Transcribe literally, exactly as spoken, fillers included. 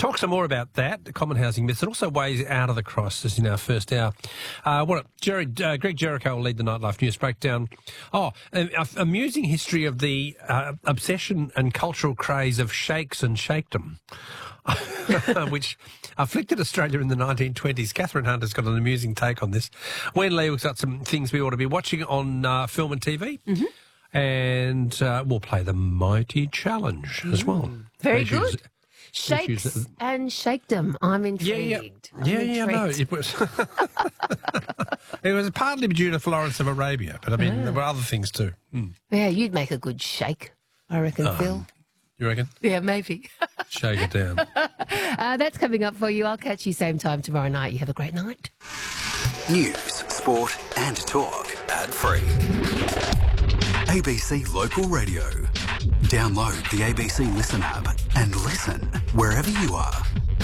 talk some more about that, the common housing myths, and also ways out of the crisis in our first hour. Uh, what Jerry, uh, Greg Jericho will lead the Nightlife News breakdown. Oh, an amusing history of the uh, obsession and cultural craze of shakes and shakedom, which afflicted Australia in the nineteen twenties. Catherine Hunt has got an amusing take on this. Wen Lee has got some things we ought to be watching on uh, film and T V. Mm-hmm. And uh, we'll play the Mighty Challenge as well. Mm, very Issues, good. Shakes issues, and shakedom. I'm intrigued. Yeah, yeah, I'm yeah, yeah no, it was. It was partly due to Florence of Arabia, but I mean, oh. there were other things too. Mm. Yeah, you'd make a good shake, I reckon, um, Phil. You reckon? Yeah, maybe. Shake it down. uh, that's coming up for you. I'll catch you same time tomorrow night. You have a great night. News, sport and talk. Ad-free. A B C Local Radio. Download the A B C Listen app and listen wherever you are.